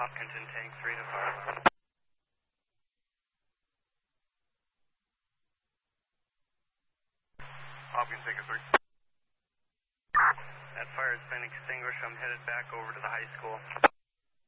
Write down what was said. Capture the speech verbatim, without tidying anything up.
Hopkinton, tank three to fire. Hopkins, tank three. That fire has been extinguished. I'm headed back over to the high school.